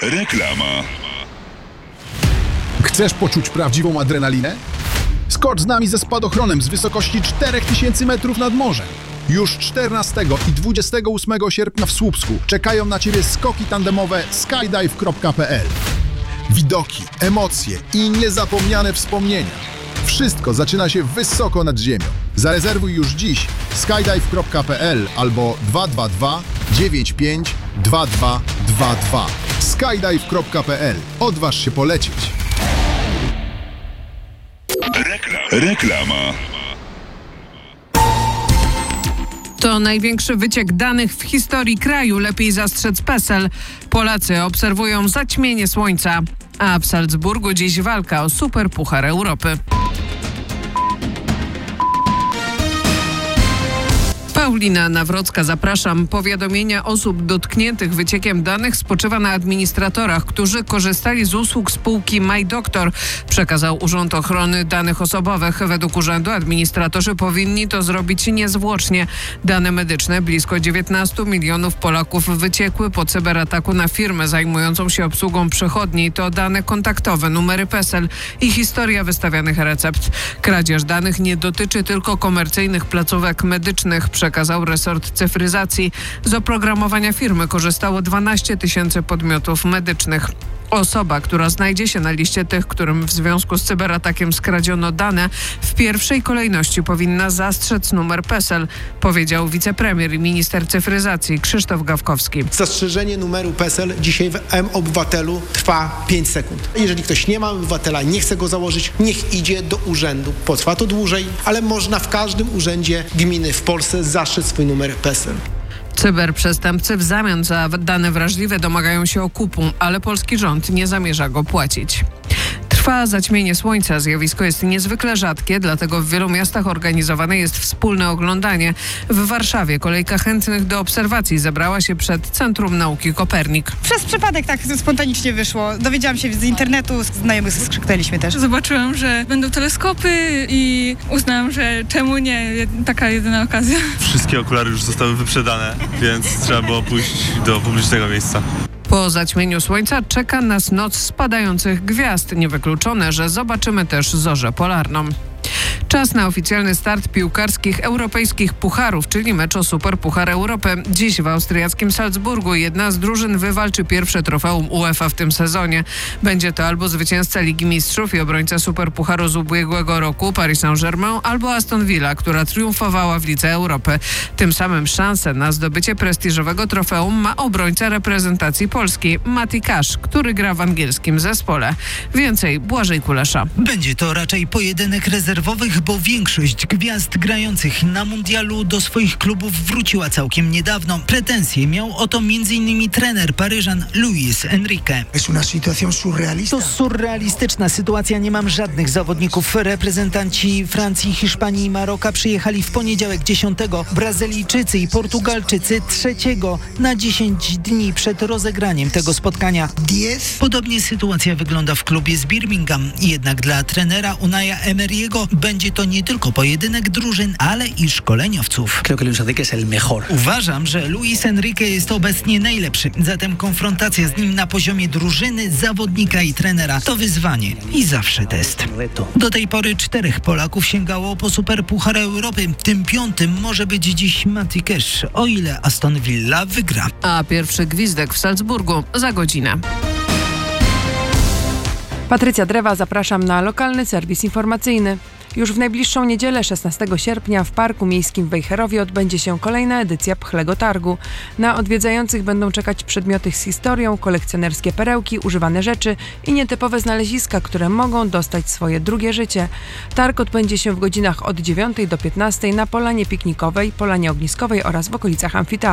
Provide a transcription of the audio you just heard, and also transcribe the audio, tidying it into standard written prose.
Reklama. Chcesz poczuć prawdziwą adrenalinę? Skocz z nami ze spadochronem z wysokości 4000 metrów nad morzem. Już 14 i 28 sierpnia w Słupsku czekają na Ciebie skoki tandemowe skydive.pl. Widoki, emocje i niezapomniane wspomnienia. Wszystko zaczyna się wysoko nad ziemią. Zarezerwuj już dziś skydive.pl albo 222 95 2222. skydive.pl. Odważ się polecieć. Reklama. To największy wyciek danych w historii kraju. Lepiej zastrzec PESEL. Polacy obserwują zaćmienie słońca. A w Salzburgu dziś walka o Superpuchar Europy. Paulina Nawrocka, zapraszam. Powiadomienia osób dotkniętych wyciekiem danych spoczywa na administratorach, którzy korzystali z usług spółki MyDoctor, przekazał Urząd Ochrony Danych Osobowych. Według urzędu administratorzy powinni to zrobić niezwłocznie. Dane medyczne blisko 19 milionów Polaków wyciekły po cyberataku na firmę zajmującą się obsługą przychodni. To dane kontaktowe, numery PESEL i historia wystawianych recept. Kradzież danych nie dotyczy tylko komercyjnych placówek medycznych, przekazał resort cyfryzacji. Z oprogramowania firmy korzystało 12 000 podmiotów medycznych. Osoba, która znajdzie się na liście tych, którym w związku z cyberatakiem skradziono dane, w pierwszej kolejności powinna zastrzec numer PESEL, powiedział wicepremier i minister cyfryzacji Krzysztof Gawkowski. Zastrzeżenie numeru PESEL dzisiaj w mObywatelu trwa 5 sekund. Jeżeli ktoś nie ma obywatela, nie chce go założyć, niech idzie do urzędu. Potrwa to dłużej, ale można w każdym urzędzie gminy w Polsce zastrzec swój numer PESEL. Cyberprzestępcy w zamian za dane wrażliwe domagają się okupu, ale polski rząd nie zamierza go płacić. Trwa zaćmienie słońca. Zjawisko jest niezwykle rzadkie, dlatego w wielu miastach organizowane jest wspólne oglądanie. W Warszawie kolejka chętnych do obserwacji zebrała się przed Centrum Nauki Kopernik. Przez przypadek tak spontanicznie wyszło. Dowiedziałam się z internetu, znajomych skrzyknęliśmy też. Zobaczyłam, że będą teleskopy i uznałam, że czemu nie, taka jedyna okazja. Wszystkie okulary już zostały wyprzedane, więc trzeba było pójść do publicznego miejsca. Po zaćmieniu słońca czeka nas noc spadających gwiazd. Niewykluczone, że zobaczymy też zorzę polarną. Czas na oficjalny start piłkarskich europejskich pucharów, czyli mecz o Superpuchar Europy. Dziś w austriackim Salzburgu jedna z drużyn wywalczy pierwsze trofeum UEFA w tym sezonie. Będzie to albo zwycięzca Ligi Mistrzów i obrońca Superpucharu z ubiegłego roku Paris Saint-Germain, albo Aston Villa, która triumfowała w Lidze Europy. Tym samym szansę na zdobycie prestiżowego trofeum ma obrońca reprezentacji Polski Mati Cash, który gra w angielskim zespole. Więcej Błażej Kulesza. Będzie to raczej pojedynek rezerwowych, bo większość gwiazd grających na mundialu do swoich klubów wróciła całkiem niedawno. Pretensje miał o to m.in. trener Paryżan Luis Enrique. To surrealistyczna sytuacja, nie mam żadnych zawodników. Reprezentanci Francji, Hiszpanii i Maroka przyjechali w poniedziałek 10, Brazylijczycy i Portugalczycy 3 na 10 dni przed rozegraniem tego spotkania. Podobnie sytuacja wygląda w klubie z Birmingham. Jednak dla trenera Unaja Emery'ego będzie to nie tylko pojedynek drużyn, ale i szkoleniowców. Uważam, że Luis Enrique jest obecnie najlepszy, zatem konfrontacja z nim na poziomie drużyny, zawodnika i trenera to wyzwanie i zawsze test. Do tej pory 4 Polaków sięgało po Superpuchar Europy. Tym 5 może być dziś Mati Cash, o ile Aston Villa wygra. A pierwszy gwizdek w Salzburgu za godzinę. Patrycja Drewa, zapraszam na lokalny serwis informacyjny. Już w najbliższą niedzielę 16 sierpnia w Parku Miejskim w Wejherowie odbędzie się kolejna edycja Pchlego Targu. Na odwiedzających będą czekać przedmioty z historią, kolekcjonerskie perełki, używane rzeczy i nietypowe znaleziska, które mogą dostać swoje drugie życie. Targ odbędzie się w godzinach od 9 do 15 na polanie piknikowej, polanie ogniskowej oraz w okolicach amfiteatru.